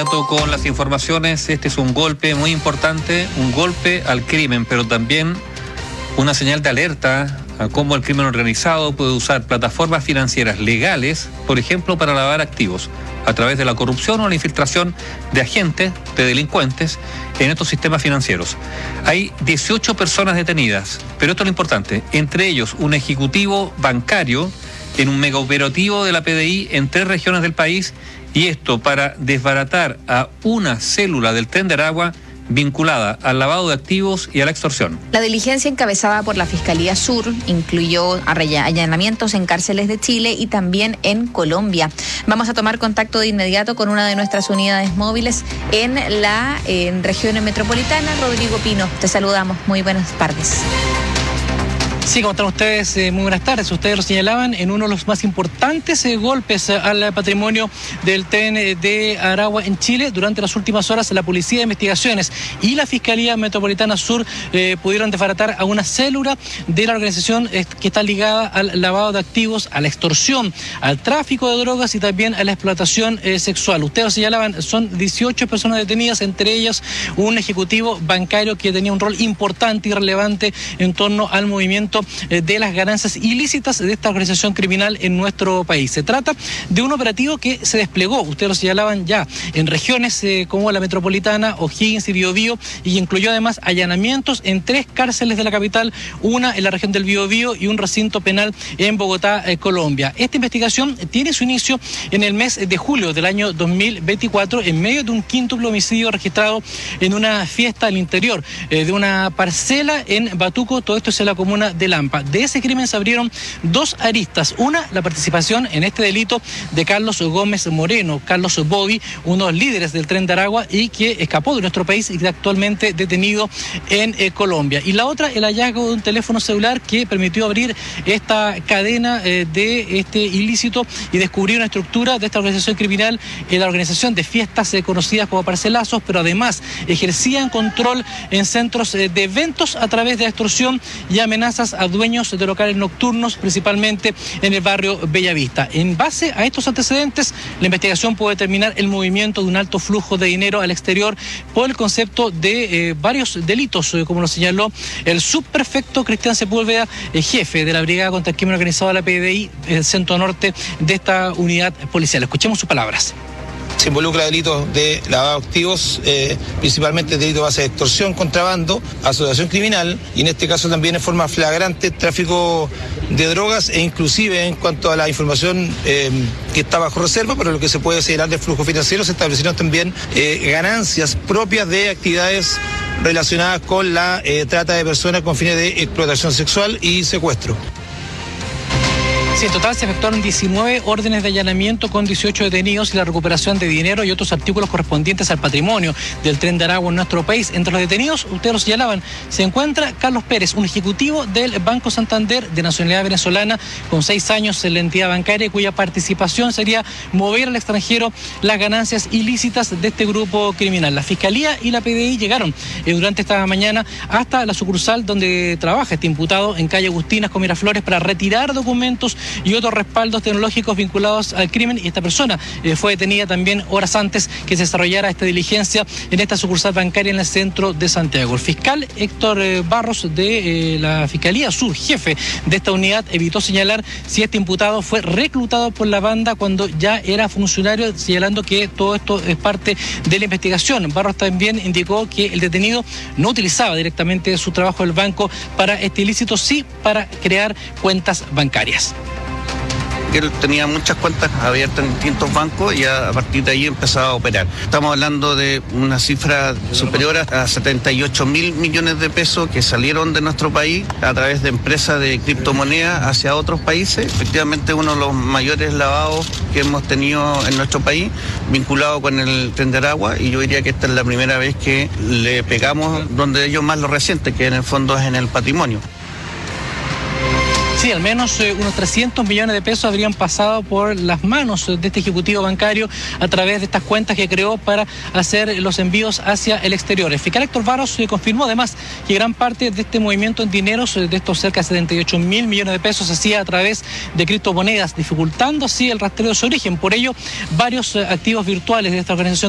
Con las informaciones, este es un golpe muy importante, un golpe al crimen, pero también una señal de alerta a cómo el crimen organizado puede usar plataformas financieras legales, por ejemplo, para lavar activos, a través de la corrupción o la infiltración de agentes, de delincuentes, en estos sistemas financieros. Hay 18 personas detenidas, pero esto es lo importante, entre ellos un ejecutivo bancario en un megaoperativo de la PDI en 3 regiones del país, y esto para desbaratar a una célula del Tren de Aragua vinculada al lavado de activos y a la extorsión. La diligencia encabezada por la Fiscalía Sur incluyó allanamientos en cárceles de Chile y también en Colombia. Vamos a tomar contacto de inmediato con una de nuestras unidades móviles en la región metropolitana. Rodrigo Pino, te saludamos. Muy buenas tardes. Sí, ¿cómo están ustedes? Muy buenas tardes. Ustedes lo señalaban en uno de los más importantes golpes al patrimonio del Tren de Aragua en Chile. Durante las últimas horas, la Policía de Investigaciones y la Fiscalía Metropolitana Sur pudieron desbaratar a una célula de la organización que está ligada al lavado de activos, a la extorsión, al tráfico de drogas y también a la explotación sexual. Ustedes lo señalaban, son 18 personas detenidas, entre ellas un ejecutivo bancario que tenía un rol importante y relevante en torno al movimiento de las ganancias ilícitas de esta organización criminal en nuestro país. Se trata de un operativo que se desplegó, ustedes lo señalaban ya, en regiones como la metropolitana, O'Higgins y Biobío, y incluyó además allanamientos en 3 cárceles de la capital, una en la región del Biobío y un recinto penal en Bogotá, Colombia. Esta investigación tiene su inicio en el mes de julio del año 2024, en medio de un quíntuple homicidio registrado en una fiesta al interior de una parcela en Batuco. Todo esto es en la comuna de Lampa. De ese crimen se abrieron 2 aristas. Una, la participación en este delito de Carlos Gómez Moreno, Carlos Bobby, uno de los líderes del Tren de Aragua y que escapó de nuestro país y que actualmente detenido en Colombia. Y la otra, el hallazgo de un teléfono celular que permitió abrir esta cadena de este ilícito y descubrir una estructura de esta organización criminal en la organización de fiestas conocidas como parcelazos, pero además ejercían control en centros de eventos a través de extorsión y amenazas a dueños de locales nocturnos, principalmente en el barrio Bellavista. En base a estos antecedentes, la investigación puede determinar el movimiento de un alto flujo de dinero al exterior por el concepto de varios delitos, como lo señaló el subprefecto Cristian Sepúlveda, jefe de la Brigada contra el Crimen Organizado de la PDI, el centro norte de esta unidad policial. Escuchemos sus palabras. Se involucra delitos de lavado de activos, principalmente delitos base de extorsión, contrabando, asociación criminal y en este caso también en forma flagrante tráfico de drogas e inclusive en cuanto a la información que está bajo reserva, pero lo que se puede señalar del flujo financiero, se establecieron también ganancias propias de actividades relacionadas con la trata de personas con fines de explotación sexual y secuestro. Sí, en total se efectuaron 19 órdenes de allanamiento con 18 detenidos y la recuperación de dinero y otros artículos correspondientes al patrimonio del Tren de Aragua en nuestro país. Entre los detenidos, ustedes lo señalaban, se encuentra Carlos Pérez, un ejecutivo del Banco Santander de nacionalidad venezolana con 6 años en la entidad bancaria, cuya participación sería mover al extranjero las ganancias ilícitas de este grupo criminal. La Fiscalía y la PDI llegaron durante esta mañana hasta la sucursal donde trabaja este imputado en calle Agustinas con Miraflores para retirar documentos y otros respaldos tecnológicos vinculados al crimen, y esta persona fue detenida también horas antes que se desarrollara esta diligencia en esta sucursal bancaria en el centro de Santiago. El fiscal Héctor Barros de la Fiscalía Sur, jefe de esta unidad, evitó señalar si este imputado fue reclutado por la banda cuando ya era funcionario, señalando que todo esto es parte de la investigación. Barros también indicó que el detenido no utilizaba directamente su trabajo del banco para este ilícito, sí para crear cuentas bancarias. Él tenía muchas cuentas abiertas en distintos bancos y a partir de ahí empezaba a operar. Estamos hablando de una cifra superior a 78 mil millones de pesos que salieron de nuestro país a través de empresas de criptomonedas hacia otros países. Efectivamente, uno de los mayores lavados que hemos tenido en nuestro país, vinculado con el Tren de Aragua, y yo diría que esta es la primera vez que le pegamos donde ellos más lo resienten, que en el fondo es en el patrimonio. Sí, al menos unos 300 millones de pesos habrían pasado por las manos de este ejecutivo bancario a través de estas cuentas que creó para hacer los envíos hacia el exterior. El fiscal Héctor Barros confirmó además que gran parte de este movimiento en dineros, de estos cerca de 78 mil millones de pesos, se hacía a través de criptomonedas, dificultando así el rastreo de su origen. Por ello, varios activos virtuales de esta organización